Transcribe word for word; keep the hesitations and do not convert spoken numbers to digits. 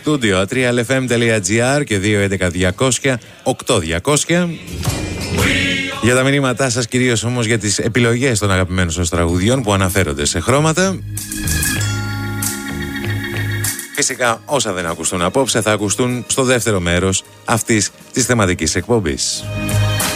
στούντιο τρία ελ εφ εμ τελεία τζι άρ και δύο έντεκα διακόσια οκτώ διακόσια. Για τα μηνύματά σας, κυρίως όμως για τις επιλογές των αγαπημένων σας τραγουδιών που αναφέρονται σε χρώματα. Φυσικά όσα δεν ακουστούν απόψε θα ακουστούν στο δεύτερο μέρος αυτής της θεματικής εκπομπής.